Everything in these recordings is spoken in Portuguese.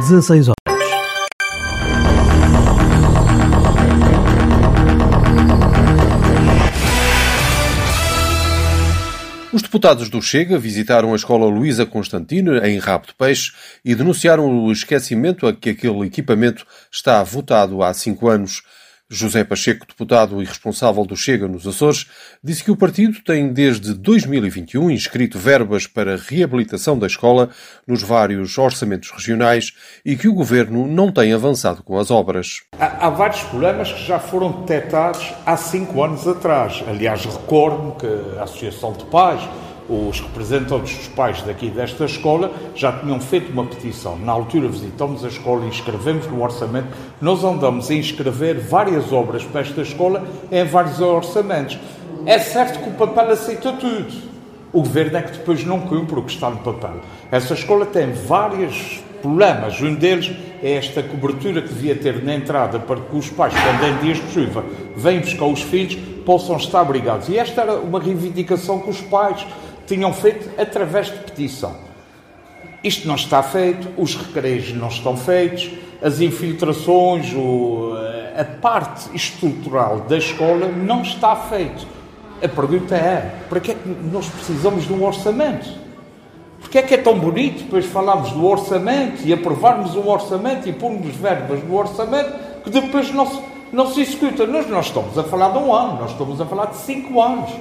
16 horas. Os deputados do Chega visitaram a escola Luísa Constantino, em Rabo de Peixe, e denunciaram o esquecimento a que aquele equipamento está votado há 5 anos. José Pacheco, deputado e responsável do Chega nos Açores, disse que o partido tem desde 2021 inscrito verbas para reabilitação da escola nos vários orçamentos regionais e que o governo não tem avançado com as obras. Há vários problemas que já foram detectados há 5 anos atrás. Aliás, recordo-me que a Associação de Pais, os representantes dos pais daqui desta escola já tinham feito uma petição. Na altura visitamos a escola e inscrevemos no orçamento. Nós andamos a inscrever várias obras para esta escola em vários orçamentos. É certo que o papel aceita tudo. O governo é que depois não cumpre o que está no papel. Essa escola tem vários problemas. Um deles é esta cobertura que devia ter na entrada para que os pais, quando em dias de chuva venham buscar os filhos, possam estar abrigados. E esta era uma reivindicação que os pais tinham feito através de petição. Isto não está feito, os recreios não estão feitos, as infiltrações, a parte estrutural da escola não está feito. A pergunta é, para que é que nós precisamos de um orçamento? Porque é que é tão bonito depois falarmos do orçamento e aprovarmos um orçamento e pormos verbas no orçamento que depois não se executa? Nós não estamos a falar de 1 ano, nós estamos a falar de 5 anos.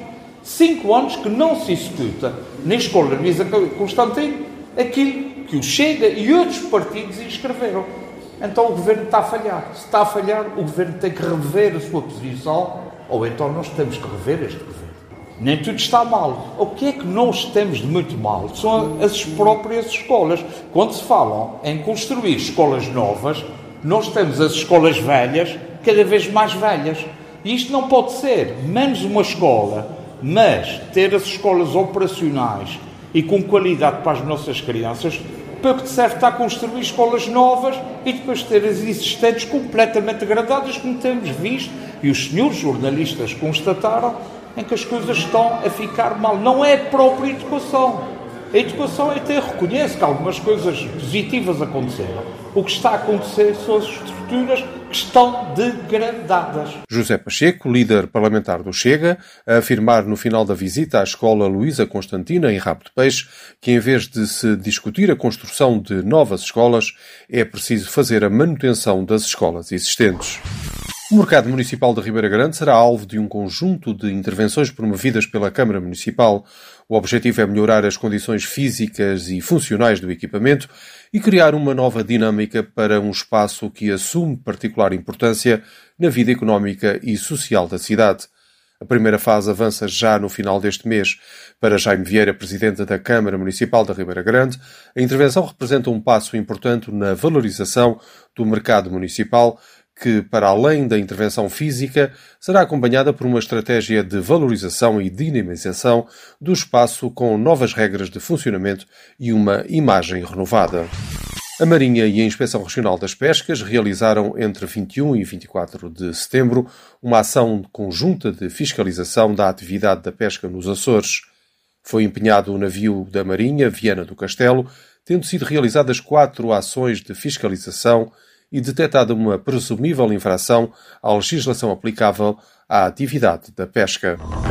5 anos que não se executa na escola Luísa Constantino aquilo que o Chega e outros partidos inscreveram. Então o governo está a falhar. Se está a falhar, o governo tem que rever a sua posição, ou então nós temos que rever este governo. Nem tudo está mal. O que é que nós temos de muito mal? São as próprias escolas. Quando se falam em construir escolas novas, nós temos as escolas velhas cada vez mais velhas. E isto não pode ser menos uma escola, mas ter as escolas operacionais e com qualidade para as nossas crianças, para que serve está a construir escolas novas e depois ter as existentes completamente degradadas, como temos visto, e os senhores jornalistas constataram, em que as coisas estão a ficar mal. Não é a própria educação. A educação até reconhece que algumas coisas positivas aconteceram. O que está a acontecer são as estruturas que estão degradadas. José Pacheco, líder parlamentar do Chega, a afirmar no final da visita à escola Luísa Constantina, em Rabo de Peixe, que em vez de se discutir a construção de novas escolas, é preciso fazer a manutenção das escolas existentes. O Mercado Municipal de Ribeira Grande será alvo de um conjunto de intervenções promovidas pela Câmara Municipal. O objetivo é melhorar as condições físicas e funcionais do equipamento e criar uma nova dinâmica para um espaço que assume particular importância na vida económica e social da cidade. A primeira fase avança já no final deste mês. Para Jaime Vieira, presidente da Câmara Municipal da Ribeira Grande, a intervenção representa um passo importante na valorização do mercado municipal, que, para além da intervenção física, será acompanhada por uma estratégia de valorização e dinamização do espaço com novas regras de funcionamento e uma imagem renovada. A Marinha e a Inspeção Regional das Pescas realizaram entre 21 e 24 de setembro uma ação conjunta de fiscalização da atividade da pesca nos Açores. Foi empenhado o navio da Marinha, Viana do Castelo, tendo sido realizadas 4 ações de fiscalização e detectada uma presumível infração à legislação aplicável à atividade da pesca.